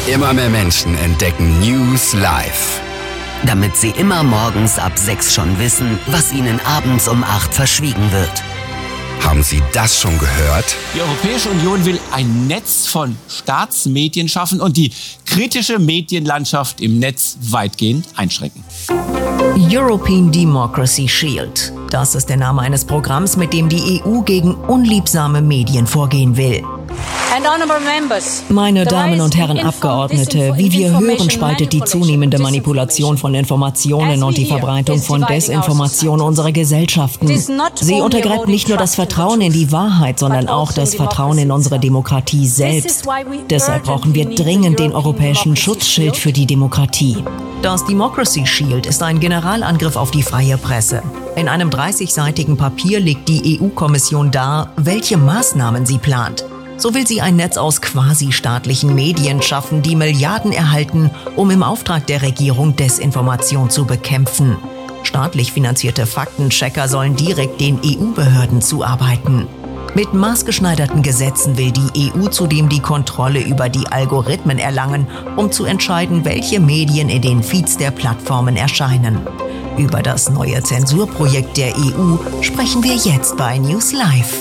Immer mehr Menschen entdecken News Live. Damit sie immer morgens ab 6 schon wissen, was ihnen abends um 8 verschwiegen wird. Haben Sie das schon gehört? Die Europäische Union will ein Netz von Staatsmedien schaffen und die kritische Medienlandschaft im Netz weitgehend einschränken. European Democracy Shield. Das ist der Name eines Programms, mit dem die EU gegen unliebsame Medien vorgehen will. Meine Damen und Herren Abgeordnete, wie wir hören, spaltet die zunehmende Manipulation von Informationen und die Verbreitung von Desinformation unsere Gesellschaften. Sie untergräbt nicht nur das Vertrauen in die Wahrheit, sondern auch das Vertrauen in unsere Demokratie selbst. Deshalb brauchen wir dringend den europäischen Schutzschild für die Demokratie. Das Democracy Shield ist ein Generalangriff auf die freie Presse. In einem 30-seitigen Papier legt die EU-Kommission dar, welche Maßnahmen sie plant. So will sie ein Netz aus quasi-staatlichen Medien schaffen, die Milliarden erhalten, um im Auftrag der Regierung Desinformation zu bekämpfen. Staatlich finanzierte Faktenchecker sollen direkt den EU-Behörden zuarbeiten. Mit maßgeschneiderten Gesetzen will die EU zudem die Kontrolle über die Algorithmen erlangen, um zu entscheiden, welche Medien in den Feeds der Plattformen erscheinen. Über das neue Zensurprojekt der EU sprechen wir jetzt bei News Live.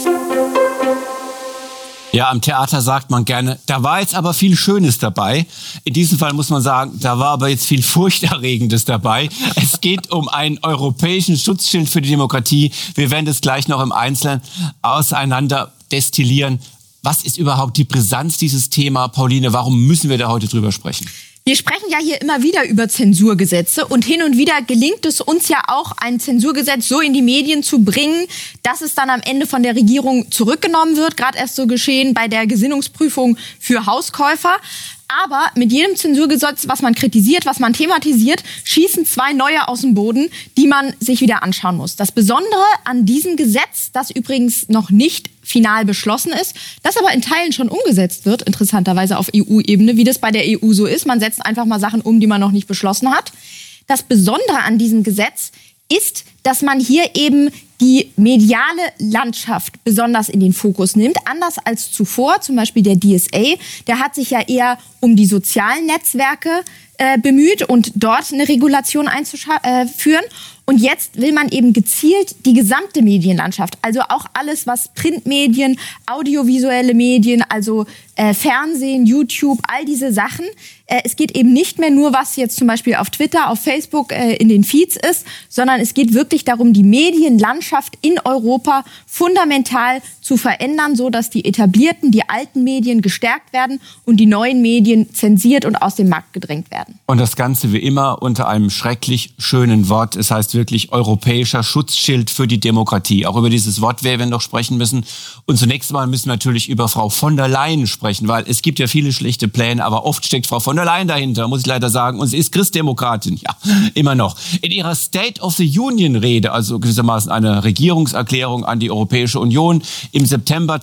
Ja, am Theater sagt man gerne, da war jetzt aber viel Schönes dabei. In diesem Fall muss man sagen, da war aber jetzt viel Furchterregendes dabei. Es geht um einen europäischen Schutzschild für die Demokratie. Wir werden das gleich noch im Einzelnen auseinander destillieren. Was ist überhaupt die Brisanz dieses Thema, Pauline? Warum müssen wir da heute drüber sprechen? Wir sprechen ja hier immer wieder über Zensurgesetze und hin und wieder gelingt es uns ja auch, ein Zensurgesetz so in die Medien zu bringen, dass es dann am Ende von der Regierung zurückgenommen wird. Gerade erst so geschehen bei der Gesinnungsprüfung für Hauskäufer. Aber mit jedem Zensurgesetz, was man kritisiert, was man thematisiert, schießen 2 neue aus dem Boden, die man sich wieder anschauen muss. Das Besondere an diesem Gesetz, das übrigens noch nicht final beschlossen ist, das aber in Teilen schon umgesetzt wird, interessanterweise auf EU-Ebene, wie das bei der EU so ist. Man setzt einfach mal Sachen um, die man noch nicht beschlossen hat. Das Besondere an diesem Gesetz ist, dass man hier eben die mediale Landschaft besonders in den Fokus nimmt. Anders als zuvor, zum Beispiel der DSA, der hat sich ja eher um die sozialen Netzwerke bemüht und dort eine Regulation einzuführen. Und jetzt will man eben gezielt die gesamte Medienlandschaft, also auch alles, was Printmedien, audiovisuelle Medien, also Fernsehen, YouTube, all diese Sachen. Es geht eben nicht mehr nur, was jetzt zum Beispiel auf Twitter, auf Facebook in den Feeds ist, sondern es geht wirklich darum, die Medienlandschaft in Europa fundamental zu verändern, so dass die etablierten, die alten Medien gestärkt werden und die neuen Medien zensiert und aus dem Markt gedrängt werden. Und das Ganze wie immer unter einem schrecklich schönen Wort. Es heißt wirklich europäischer Schutzschild für die Demokratie. Auch über dieses Wort werden wir noch sprechen müssen. Und zunächst mal müssen wir natürlich über Frau von der Leyen sprechen, weil es gibt ja viele schlechte Pläne, aber oft steckt Frau von der Leyen dahinter, muss ich leider sagen. Und sie ist Christdemokratin, ja, immer noch. In ihrer State of the Union-Rede, also gewissermaßen eine Regierungserklärung an die Europäische Union, im September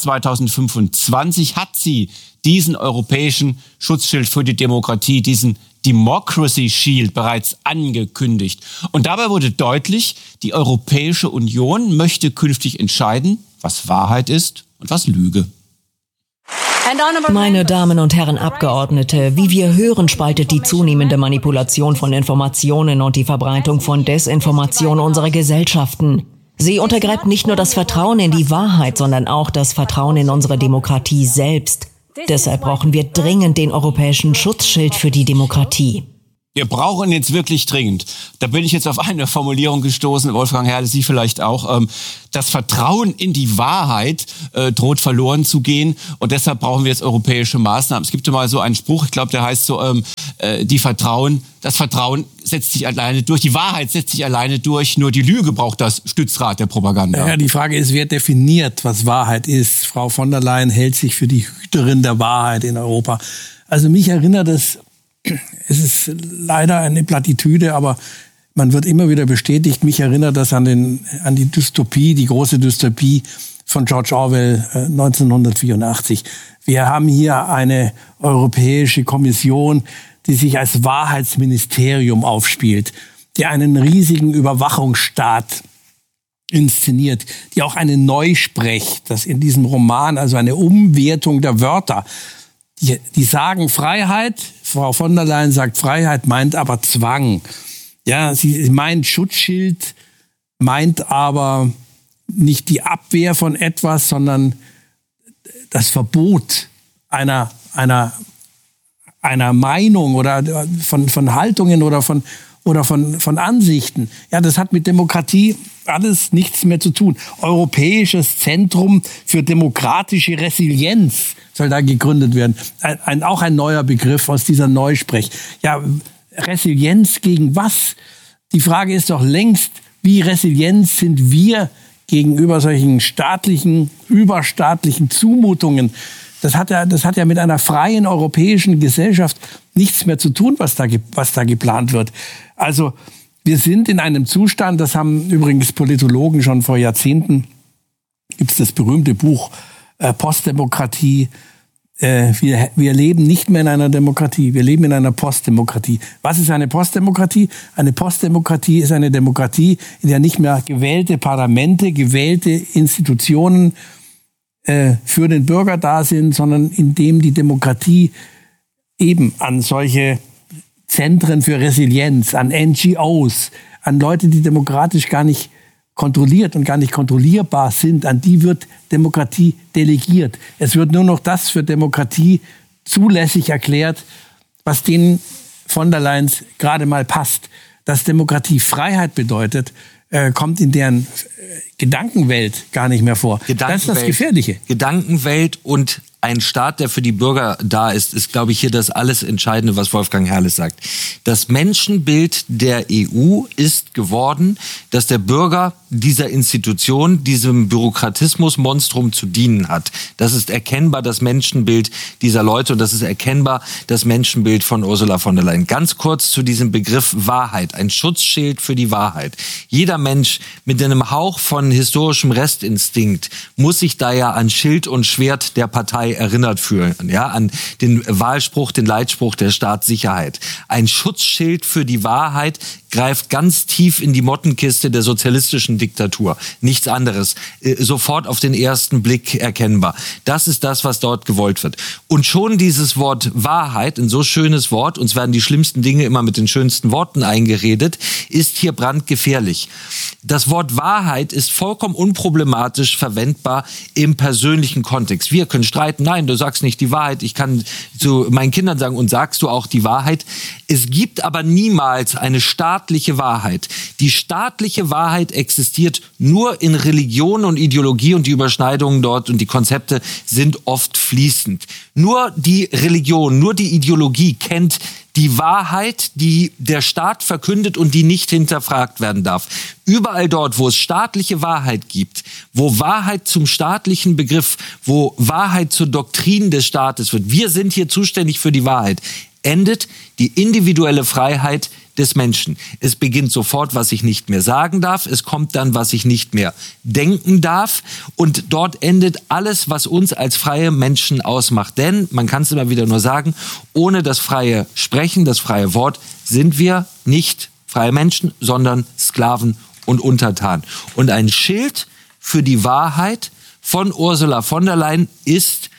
2025 hat sie diesen europäischen Schutzschild für die Demokratie, diesen Democracy Shield bereits angekündigt. Und dabei wurde deutlich, die Europäische Union möchte künftig entscheiden, was Wahrheit ist und was Lüge. Meine Damen und Herren Abgeordnete, wie wir hören, spaltet die zunehmende Manipulation von Informationen und die Verbreitung von Desinformation unsere Gesellschaften. Sie untergräbt nicht nur das Vertrauen in die Wahrheit, sondern auch das Vertrauen in unsere Demokratie selbst. Deshalb brauchen wir dringend den europäischen Schutzschild für die Demokratie. Wir brauchen jetzt wirklich dringend. Da bin ich jetzt auf eine Formulierung gestoßen, Wolfgang Herrle, Sie vielleicht auch. Das Vertrauen in die Wahrheit droht verloren zu gehen und deshalb brauchen wir jetzt europäische Maßnahmen. Es gibt ja mal so einen Spruch, ich glaube, der heißt so, das Vertrauen setzt sich alleine durch, die Wahrheit setzt sich alleine durch, nur die Lüge braucht das Stützrad der Propaganda. Ja, die Frage ist, wer definiert, was Wahrheit ist? Frau von der Leyen hält sich für die Hüterin der Wahrheit in Europa. Also mich erinnert es ist leider eine Plattitüde, aber man wird immer wieder bestätigt. Mich erinnert das an die Dystopie, die große Dystopie von George Orwell 1984. Wir haben hier eine Europäische Kommission, die sich als Wahrheitsministerium aufspielt, die einen riesigen Überwachungsstaat inszeniert, die auch eine Neusprech, das in diesem Roman, also eine Umwertung der Wörter, Die sagen Freiheit, Frau von der Leyen sagt Freiheit, meint aber Zwang. Ja, sie meint Schutzschild, meint aber nicht die Abwehr von etwas, sondern das Verbot einer Meinung oder von Haltungen oder von Ansichten. Ja, das hat mit Demokratie alles nichts mehr zu tun. Europäisches Zentrum für demokratische Resilienz soll da gegründet werden. Auch ein neuer Begriff aus dieser Neusprech. Ja, Resilienz gegen was? Die Frage ist doch längst, wie resilient sind wir gegenüber solchen überstaatlichen Zumutungen? Das hat ja mit einer freien europäischen Gesellschaft nichts mehr zu tun, was da geplant wird. Also wir sind in einem Zustand, das haben übrigens Politologen schon vor Jahrzehnten, gibt es das berühmte Buch Postdemokratie. Wir leben nicht mehr in einer Demokratie, wir leben in einer Postdemokratie. Was ist eine Postdemokratie? Eine Postdemokratie ist eine Demokratie, in der nicht mehr gewählte Parlamente, gewählte Institutionen für den Bürger da sind, sondern in dem die Demokratie eben an solche Zentren für Resilienz, an NGOs, an Leute, die demokratisch gar nicht kontrolliert und gar nicht kontrollierbar sind, an die wird Demokratie delegiert. Es wird nur noch das für Demokratie zulässig erklärt, was denen von der Leyen gerade mal passt. Dass Demokratie Freiheit bedeutet, kommt in deren Gedankenwelt gar nicht mehr vor. Das ist das Gefährliche. Gedankenwelt und ein Staat, der für die Bürger da ist, glaube ich, hier das alles Entscheidende, was Wolfgang Herrles sagt. Das Menschenbild der EU ist geworden, dass der Bürger dieser Institution, diesem Bürokratismusmonstrum zu dienen hat. Das ist erkennbar das Menschenbild dieser Leute und das ist erkennbar das Menschenbild von Ursula von der Leyen. Ganz kurz zu diesem Begriff Wahrheit, ein Schutzschild für die Wahrheit. Jeder Mensch mit einem Hauch von historischem Restinstinkt muss sich da ja an Schild und Schwert der Partei erinnert fühlen, ja, an den Wahlspruch, den Leitspruch der Staatssicherheit. Ein Schutzschild für die Wahrheit greift ganz tief in die Mottenkiste der sozialistischen Diktatur. Nichts anderes. Sofort auf den ersten Blick erkennbar. Das ist das, was dort gewollt wird. Und schon dieses Wort Wahrheit, ein so schönes Wort, uns werden die schlimmsten Dinge immer mit den schönsten Worten eingeredet, ist hier brandgefährlich. Das Wort Wahrheit ist vollkommen unproblematisch verwendbar im persönlichen Kontext. Wir können streiten, nein, du sagst nicht die Wahrheit. Ich kann zu meinen Kindern sagen, und sagst du auch die Wahrheit? Es gibt aber niemals eine staatliche Wahrheit. Die staatliche Wahrheit existiert nur in Religion und Ideologie und die Überschneidungen dort und die Konzepte sind oft fließend. Nur die Religion, nur die Ideologie kennt die Wahrheit, die der Staat verkündet und die nicht hinterfragt werden darf. Überall dort, wo es staatliche Wahrheit gibt, wo Wahrheit zum staatlichen Begriff, wo Wahrheit zur Doktrin des Staates wird, wir sind hier zuständig für die Wahrheit, endet die individuelle Freiheit des Menschen. Es beginnt sofort, was ich nicht mehr sagen darf. Es kommt dann, was ich nicht mehr denken darf. Und dort endet alles, was uns als freie Menschen ausmacht. Denn, man kann es immer wieder nur sagen, ohne das freie Sprechen, das freie Wort, sind wir nicht freie Menschen, sondern Sklaven und Untertan. Und ein Schild für die Wahrheit von Ursula von der Leyen ist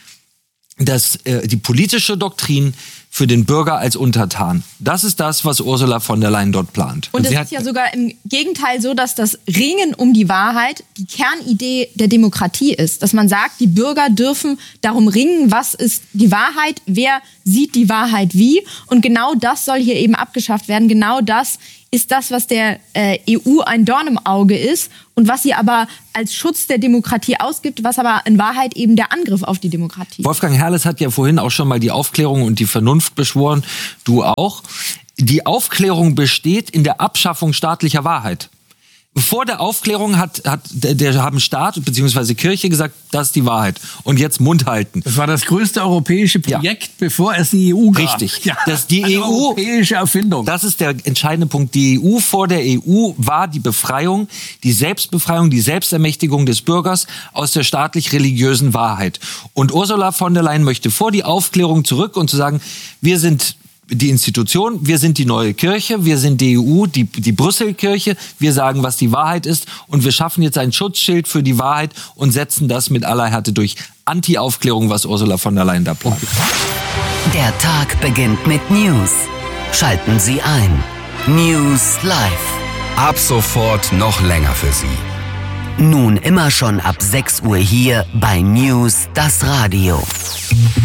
die politische Doktrin für den Bürger als Untertan. Das ist das, was Ursula von der Leyen dort plant. Und es ist ja sogar im Gegenteil so, dass das Ringen um die Wahrheit die Kernidee der Demokratie ist. Dass man sagt, die Bürger dürfen darum ringen, was ist die Wahrheit, wer sieht die Wahrheit wie. Und genau das soll hier eben abgeschafft werden. Genau das ist das, was der EU ein Dorn im Auge ist und was sie aber als Schutz der Demokratie ausgibt, was aber in Wahrheit eben der Angriff auf die Demokratie. Wolfgang Herrles hat ja vorhin auch schon mal die Aufklärung und die Vernunft beschworen, du auch. Die Aufklärung besteht in der Abschaffung staatlicher Wahrheit. Vor der Aufklärung haben Staat bzw. Kirche gesagt, das ist die Wahrheit. Und jetzt Mund halten. Das war das größte europäische Projekt, bevor es die EU gab. Richtig. Ja, das die eine EU, europäische Erfindung. Das ist der entscheidende Punkt. Die EU vor der EU war die Befreiung, die Selbstbefreiung, die Selbstermächtigung des Bürgers aus der staatlich-religiösen Wahrheit. Und Ursula von der Leyen möchte vor die Aufklärung zurück und zu sagen, wir sind die Institution, wir sind die neue Kirche, wir sind die EU, die Brüssel-Kirche, wir sagen, was die Wahrheit ist und wir schaffen jetzt ein Schutzschild für die Wahrheit und setzen das mit aller Härte durch. Anti-Aufklärung, was Ursula von der Leyen da plant. Der Tag beginnt mit News. Schalten Sie ein. News Live. Ab sofort noch länger für Sie. Nun immer schon ab 6 Uhr hier bei News, das Radio.